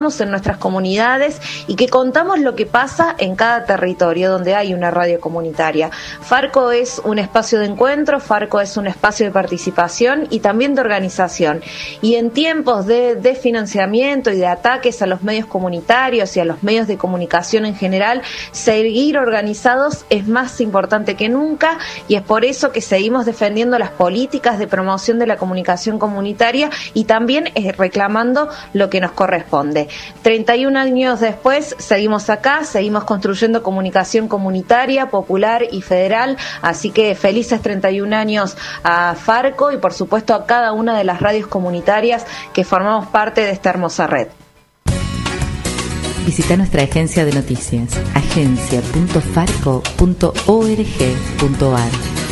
en nuestras comunidades y que contamos lo que pasa en cada territorio donde hay una radio comunitaria. Farco es un espacio de encuentro, Farco es un espacio de participación y también de organización. Y en tiempos de desfinanciamiento y de ataques a los medios comunitarios y a los medios de comunicación en general, seguir organizados es más importante que nunca, y es por eso que seguimos defendiendo las políticas de promoción de la comunicación comunitaria y también reclamando lo que nos corresponde. 31 años después seguimos acá, seguimos construyendo comunicación comunitaria, popular y federal, así que felices 31 años a Farco y por supuesto a cada una de las radios comunitarias que formamos parte de esta hermosa red. Visita nuestra agencia de noticias, agencia.farco.org.ar.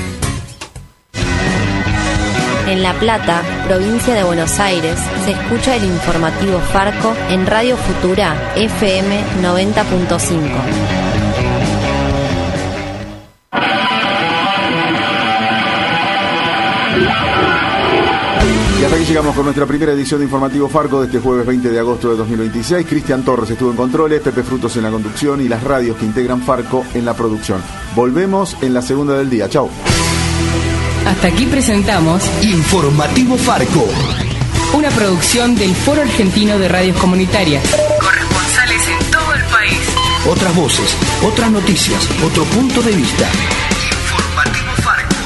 En La Plata, provincia de Buenos Aires, se escucha el informativo Farco en Radio Futura FM 90.5. Y hasta aquí llegamos con nuestra primera edición de Informativo Farco de este jueves 20 de agosto de 2026. Cristian Torres estuvo en controles, Pepe Frutos en la conducción y las radios que integran Farco en la producción. Volvemos en la segunda del día. Chau. Hasta aquí presentamos Informativo Farco, una producción del Foro Argentino de Radios Comunitarias. Corresponsales en todo el país. Otras voces, otras noticias, otro punto de vista. Informativo Farco.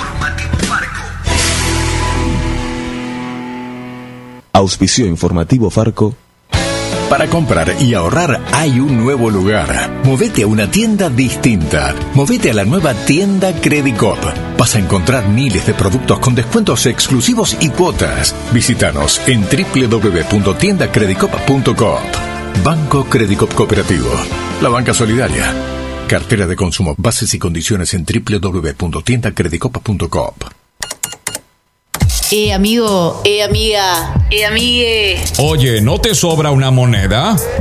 Auspició Informativo Farco. Para comprar y ahorrar hay un nuevo lugar. Movete a una tienda distinta. Movete a la nueva tienda Credicop. Vas a encontrar miles de productos con descuentos exclusivos y cuotas. Visítanos en www.tiendacredicop.coop. Banco Credicop Cooperativo. La banca solidaria. Cartera de consumo. Bases y condiciones en www.tiendacredicop.coop. Amigo, amiga, amigue. Oye, ¿no te sobra una moneda?